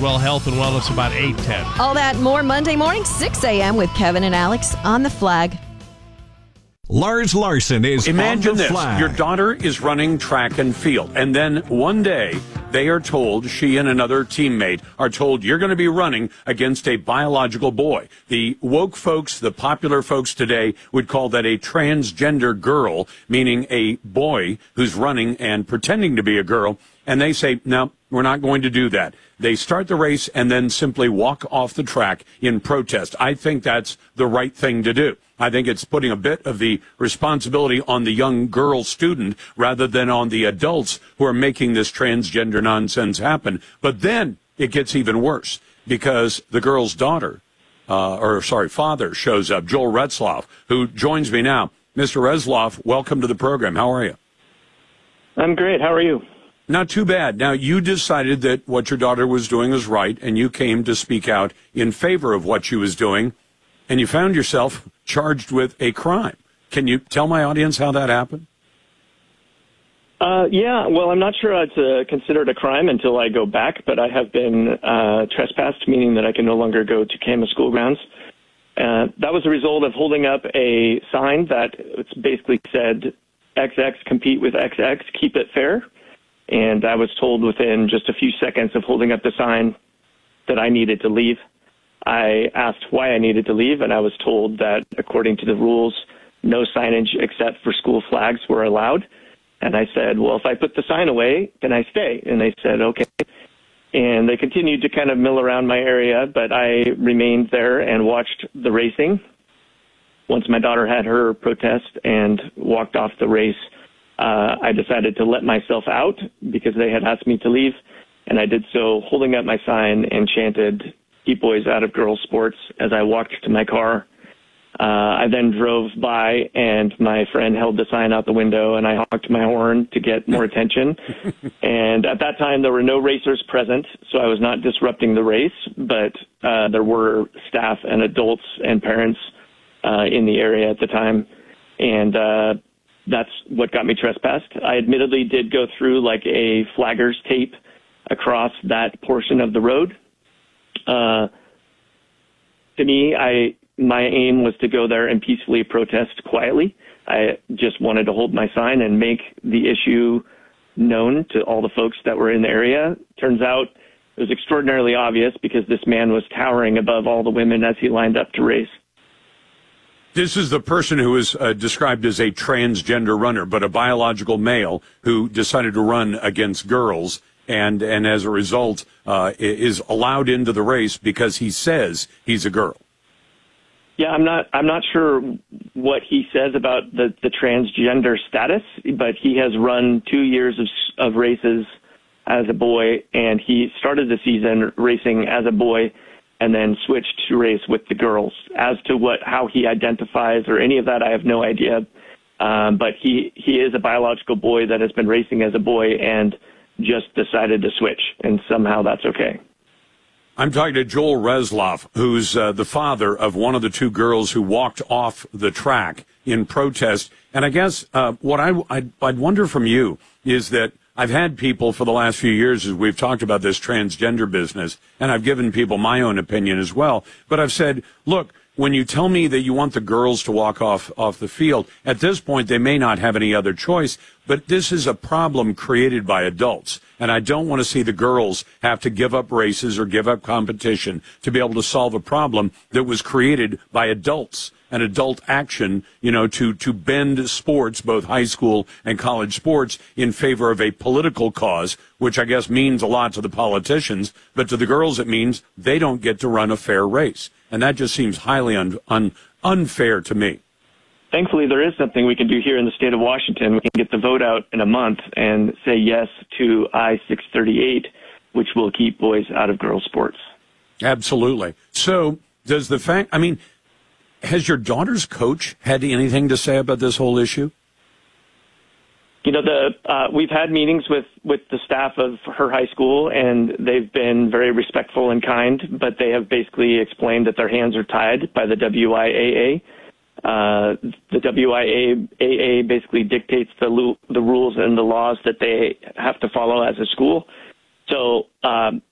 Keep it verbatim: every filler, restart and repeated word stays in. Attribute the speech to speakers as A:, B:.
A: well, health and wellness about eight ten.
B: All that more Monday morning, six a.m. with Kevin and Alex on The Flag.
C: Lars Larson is
D: Imagine
C: on the
D: this.
C: flag.
D: Your daughter is running track and field, and then one day they are told, she and another teammate are told, you're going to be running against a biological boy. The woke folks, the popular folks today would call that a transgender girl, meaning a boy who's running and pretending to be a girl. And they say, no, we're not going to do that. They start the race and then simply walk off the track in protest. I think that's the right thing to do. I think it's putting a bit of the responsibility on the young girl student rather than on the adults who are making this transgender nonsense happen. But then it gets even worse because the girl's daughter, uh, or sorry, father shows up, Joel Retzloff, who joins me now. Mister Retzloff, welcome to the program. How are you?
E: I'm great. How are you?
D: Not too bad. Now, you decided that what your daughter was doing was right, and you came to speak out in favor of what she was doing, and you found yourself charged with a crime. Can you tell my audience how that happened?
E: Uh, yeah, well, I'm not sure it's uh, considered a crime until I go back, but I have been uh, trespassed, meaning that I can no longer go to Kama school grounds. Uh, that was a result of holding up a sign that basically said, X X compete with X X, keep it fair. And I was told within just a few seconds of holding up the sign that I needed to leave. I asked why I needed to leave, and I was told that according to the rules, no signage except for school flags were allowed. And I said, well, if I put the sign away, can I stay? And they said, okay. And they continued to kind of mill around my area, but I remained there and watched the racing. Once my daughter had her protest and walked off the race, uh, I decided to let myself out because they had asked me to leave. And I did so holding up my sign and chanted, keep boys out of girls' sports, as I walked to my car. Uh, I then drove by, and my friend held the sign out the window, and I honked my horn to get more attention. And at that time, there were no racers present, so I was not disrupting the race, but uh, there were staff and adults and parents uh, in the area at the time, and uh, that's what got me trespassed. I admittedly did go through like a flagger's tape across that portion of the road. Uh, to me, I... my aim was to go there and peacefully protest quietly. I just wanted to hold my sign and make the issue known to all the folks that were in the area. Turns out it was extraordinarily obvious because this man was towering above all the women as he lined up to race.
D: This is the person who is uh, described as a transgender runner, but a biological male who decided to run against girls and, and as a result, uh, is allowed into the race because he says he's a girl.
E: Yeah, I'm not. I'm not sure what he says about the, the transgender status, but he has run two years of, of races as a boy, and he started the season racing as a boy, and then switched to race with the girls. As to what how he identifies or any of that, I have no idea. Um, but he he is a biological boy that has been racing as a boy and just decided to switch, and somehow that's okay.
D: I'm talking to Joel Retzloff, who's uh, the father of one of the two girls who walked off the track in protest. And I guess uh, what I, I'd, I'd wonder from you is that I've had people for the last few years as we've talked about this transgender business, and I've given people my own opinion as well. But I've said, look, when you tell me that you want the girls to walk off, off the field, at this point they may not have any other choice, but this is a problem created by adults. And I don't want to see the girls have to give up races or give up competition to be able to solve a problem that was created by adults and adult action, you know, to, to bend sports, both high school and college sports, in favor of a political cause, which I guess means a lot to the politicians, but to the girls it means they don't get to run a fair race. And that just seems highly un, un, unfair to me.
E: Thankfully, there is something we can do here in the state of Washington. We can get the vote out in a month and say yes to I six thirty-eight, which will keep boys out of girls' sports.
D: Absolutely. So does the fact, I mean, has your daughter's coach had anything to say about this whole issue?
E: You know, the uh, we've had meetings with, with the staff of her high school, and they've been very respectful and kind, but they have basically explained that their hands are tied by the W I A A. Uh, the W I A A basically dictates the lo- the rules and the laws that they have to follow as a school. So um,